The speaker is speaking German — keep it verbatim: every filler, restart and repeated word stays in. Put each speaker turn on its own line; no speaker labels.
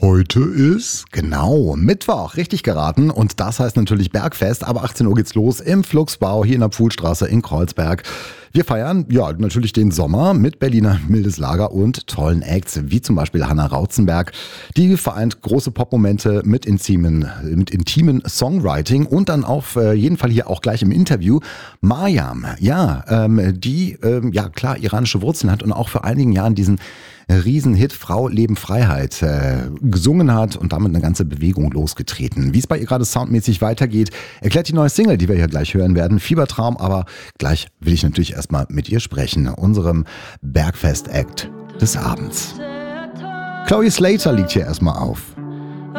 Heute ist, genau, Mittwoch, richtig geraten. Und das heißt natürlich Bergfest. Aber achtzehn Uhr geht's los im Flugsbau hier in der Pfuhlstraße in Kreuzberg. Wir feiern, ja, natürlich den Sommer mit Berliner Mildes Lager und tollen Acts, wie zum Beispiel Hannah Rautzenberg. Die vereint große Popmomente mit intimen, mit intimen Songwriting und dann auf äh, jeden Fall hier auch gleich im Interview Mariam, ja, ähm, die, ähm, ja klar, iranische Wurzeln hat und auch vor einigen Jahren diesen Riesenhit Frau, Leben, Freiheit äh, gesungen hat und damit eine ganze Bewegung losgetreten. Wie es bei ihr gerade soundmäßig weitergeht, erklärt die neue Single, die wir hier gleich hören werden, Fiebertraum, aber gleich will ich natürlich erstmal mit ihr sprechen, unserem Bergfest-Act des Abends. Chloe Slater liegt hier erstmal auf.